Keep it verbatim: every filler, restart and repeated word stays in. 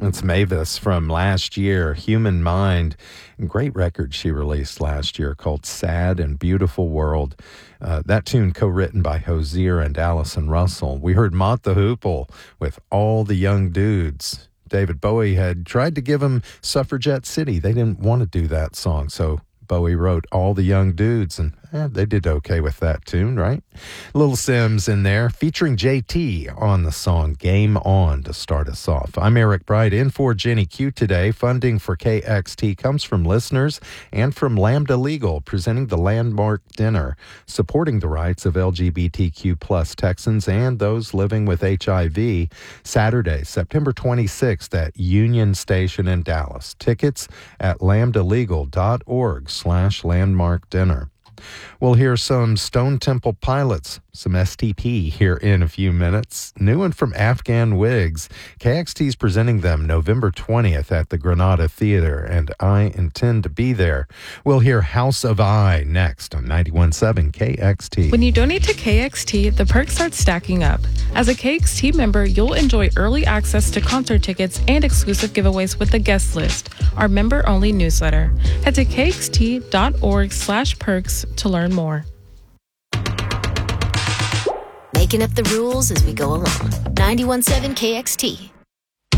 It's Mavis from last year, Human Mind. Great record she released last year called Sad and Beautiful World. Uh, that tune co-written by Hozier and Allison Russell. We heard Mott the Hoople with All the Young Dudes. David Bowie had tried to give him Suffragette City. They didn't want to do that song, so Bowie wrote All the Young Dudes, and eh, they did okay with that tune, right? Little Sims in there, featuring J T on the song Game On to start us off. I'm Eric Bright, in for Jenny Q today. Funding for K X T comes from listeners and from Lambda Legal, presenting the Landmark Dinner, supporting the rights of L G B T Q plus Texans and those living with H I V. Saturday, September twenty-sixth at Union Station in Dallas. Tickets at lambda legal dot org slash landmark dinner. We'll hear some Stone Temple Pilots, some S T P here in a few minutes. New one from Afghan Wigs. K X T's presenting them November twentieth at the Granada Theater, and I intend to be there. We'll hear House of I next on ninety-one point seven K X T. When you donate to K X T, the perks start stacking up. As a K X T member, you'll enjoy early access to concert tickets and exclusive giveaways with the guest list, our member-only newsletter. Head to k x t dot org slash perks to learn more. Making up the rules as we go along. ninety-one point seven K X T.